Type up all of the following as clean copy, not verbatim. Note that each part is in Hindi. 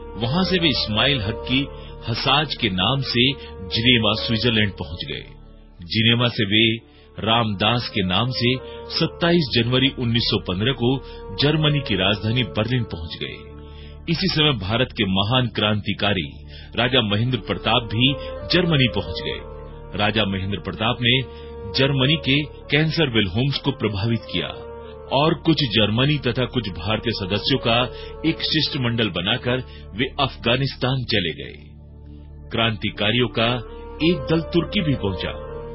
वहां से वे इस्माइल हक की हसाज के नाम से जिनेवा स्विट्जरलैंड पहुंच गए। जिनेवा से वे रामदास के नाम से 27 जनवरी 1915 को जर्मनी की राजधानी बर्लिन पहुंच गए। इसी समय भारत के महान क्रांतिकारी राजा महेंद्र प्रताप भी जर्मनी पहुंच गए। राजा महेंद्र प्रताप ने जर्मनी के कैंसरविल होम्स को प्रभावित किया और कुछ जर्मनी तथा कुछ भारतीय सदस्यों का एक शिष्टमंडल बनाकर वे अफगानिस्तान चले गए। क्रांतिकारियों का एक दल तुर्की भी पहुंचा।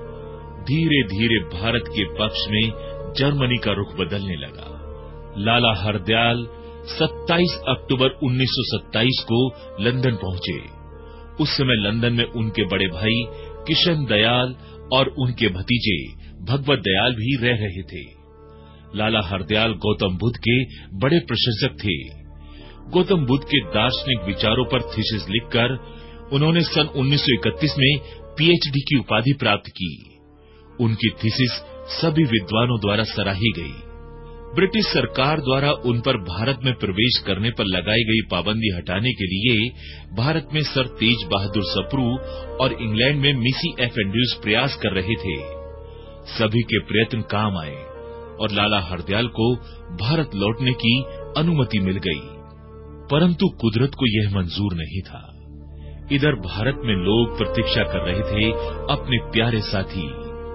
धीरे धीरे भारत के पक्ष में जर्मनी का रुख बदलने लगा। लाला हरदयाल 27 अक्टूबर 1927 को लंदन पहुंचे। उस समय लंदन में उनके बड़े भाई किशन दयाल और उनके भतीजे भगवत दयाल भी रह रहे थे। लाला हरदयाल गौतम बुद्ध के बड़े प्रशंसक थे। गौतम बुद्ध के दार्शनिक विचारों पर थीसिस लिखकर उन्होंने सन 1931 में पीएचडी की उपाधि प्राप्त की। उनकी थीसिस सभी विद्वानों द्वारा सराही गई। ब्रिटिश सरकार द्वारा उन पर भारत में प्रवेश करने पर लगाई गई पाबंदी हटाने के लिए भारत में सर तेज बहादुर सप्रू और इंग्लैंड में मिसी एफ एंड्रयूज प्रयास कर रहे थे। सभी के प्रयत्न काम आए और लाला हरदयाल को भारत लौटने की अनुमति मिल गई, परंतु कुदरत को यह मंजूर नहीं था। इधर भारत में लोग प्रतीक्षा कर रहे थे अपने प्यारे साथी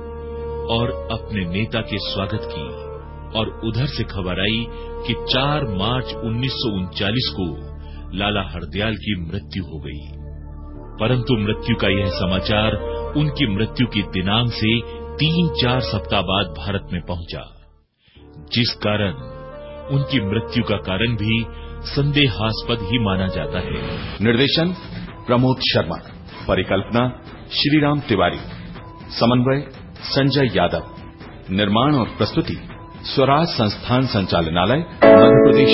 और अपने नेता के स्वागत की, और उधर से खबर आई कि 4 मार्च 1939 को लाला हरदयाल की मृत्यु हो गई। परंतु मृत्यु का यह समाचार उनकी मृत्यु की दिनांक से 3-4 सप्ताह बाद भारत में पहुंचा, जिस कारण उनकी मृत्यु का कारण भी संदेहास्पद ही माना जाता है। निर्देशन प्रमोद शर्मा, परिकल्पना श्रीराम तिवारी, समन्वय संजय यादव, निर्माण और प्रस्तुति स्वराज संस्थान संचालनालय, मध्य प्रदेश।